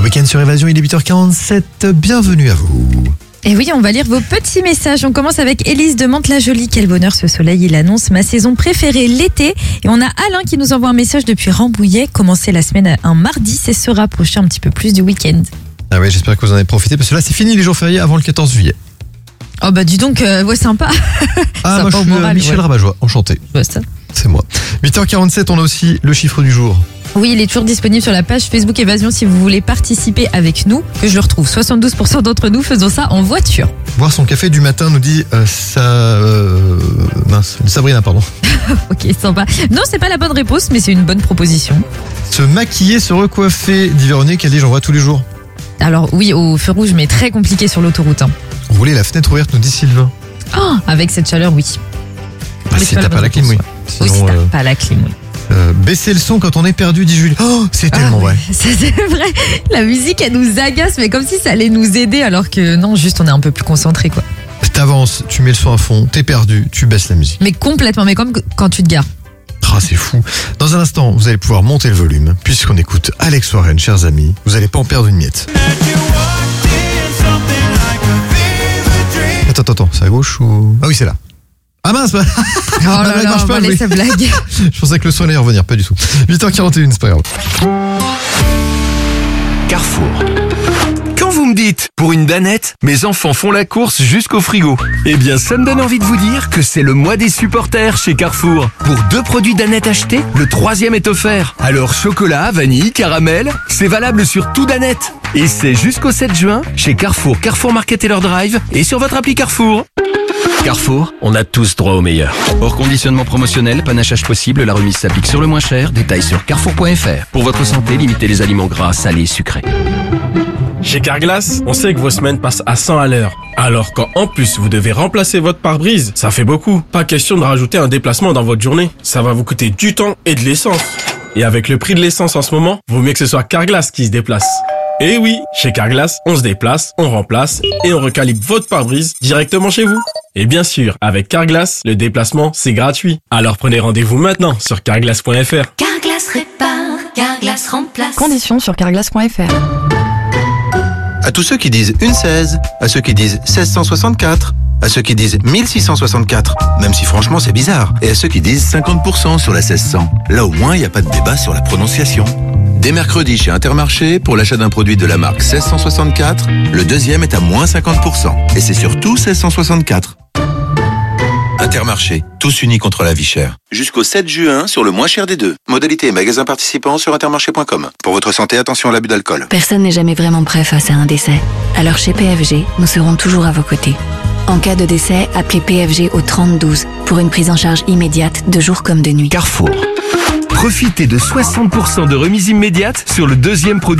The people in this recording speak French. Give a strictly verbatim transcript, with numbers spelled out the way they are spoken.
Week-end sur Évasion, il est huit heures quarante-sept. Bienvenue à vous. Et oui, on va lire vos petits messages. On commence avec Élise de Mantes-la-Jolie. Quel bonheur ce soleil, il annonce ma saison préférée, l'été. Et on a Alain qui nous envoie un message depuis Rambouillet. Commencer la semaine un mardi, c'est se rapprocher un petit peu plus du week-end. Ah oui, j'espère que vous en avez profité parce que là c'est fini les jours fériés avant le quatorze juillet. Oh bah dis donc, euh, ouais sympa. Ah Sympa moi je suis moral, Michel ouais. Rabajois, enchanté. Ouais, ça. C'est moi. huit heures quarante-sept, on a aussi le chiffre du jour. Oui, il est toujours disponible sur la page Facebook Évasion si vous voulez participer avec nous. Que je le retrouve, soixante-douze pour cent d'entre nous faisons ça en voiture. Boire son café du matin nous dit euh, ça... Euh, mince, Sabrina, pardon. Ok, sympa. Non, c'est pas la bonne réponse, mais c'est une bonne proposition. Se maquiller, se recoiffer, dit Véronique, elle dit j'en vois tous les jours. Alors oui, au feu rouge, mais très compliqué sur l'autoroute. Hein. Rouler la fenêtre ouverte, nous dit Sylvain. Oh, avec cette chaleur, oui. Bah, Mais si c'est pas t'as la pas la bonne clim, oui. réponse, Oui, si Sinon, t'as euh, pas la clim, oui. euh, baisser le son quand on est perdu, dit Julie. Oh, c'est tellement Ah, vrai. C'est c'est vrai. La musique, elle nous agace, mais comme si ça allait nous aider, alors que non, juste on est un peu plus concentré, quoi. T'avances, tu mets le son à fond, t'es perdu, tu baisses la musique. Mais complètement, mais comme quand tu te gares. Ah, c'est fou. Dans un instant, vous allez pouvoir monter le volume, puisqu'on écoute Alex Warren, chers amis. Vous allez pas en perdre une miette. Attends, attends, attends, c'est à gauche ou... Ah oui, c'est là. Ah mince, bah... Oh la là blague là, marche on pas, va oui. laisser blague. Je pensais que le son allait revenir, pas du tout. huit heures quarante et une, c'est pas grave. Carrefour. Quand vous me dites, pour une danette, mes enfants font la course jusqu'au frigo. Eh bien, ça me donne envie de vous dire que c'est le mois des supporters chez Carrefour. Pour deux produits danette achetés, le troisième est offert. Alors, chocolat, vanille, caramel, c'est valable sur tout danette. Et c'est jusqu'au sept juin chez Carrefour, Carrefour Market et leur Drive et sur votre appli Carrefour. Carrefour, on a tous droit au meilleur. Hors conditionnement promotionnel, panachage possible, la remise s'applique sur le moins cher. Détails sur carrefour point f r. Pour votre santé, limitez les aliments gras, salés, sucrés. Chez Carglass, on sait que vos semaines passent à cent à l'heure. Alors quand en plus vous devez remplacer votre pare-brise, ça fait beaucoup. Pas question de rajouter un déplacement dans votre journée. Ça va vous coûter du temps et de l'essence. Et avec le prix de l'essence en ce moment, vaut mieux que ce soit Carglass qui se déplace. Et oui, chez Carglass, on se déplace, on remplace et on recalibre votre pare-brise directement chez vous. Et bien sûr, avec Carglass, le déplacement, c'est gratuit. Alors prenez rendez-vous maintenant sur carglass point f r. Carglass répare, Carglass remplace. Conditions sur carglass point f r. À tous ceux qui disent une seize, à ceux qui disent seize cent soixante-quatre, à ceux qui disent mille six cent soixante-quatre, même si franchement c'est bizarre, et à ceux qui disent cinquante pour cent sur la seize cents. Là au moins il n'y a pas de débat sur la prononciation. Dès mercredi chez Intermarché, pour l'achat d'un produit de la marque seize cent soixante-quatre, le deuxième est à moins cinquante pour cent. Et c'est surtout seize cent soixante-quatre. Intermarché, tous unis contre la vie chère. Jusqu'au sept juin sur le moins cher des deux. Modalité et magasin participants sur intermarché point com. Pour votre santé, attention à l'abus d'alcool. Personne n'est jamais vraiment prêt face à un décès. Alors chez P F G, nous serons toujours à vos côtés. En cas de décès, appelez P F G au trente douze pour une prise en charge immédiate de jour comme de nuit. Carrefour. Profitez de soixante pour cent de remise immédiate sur le deuxième produit.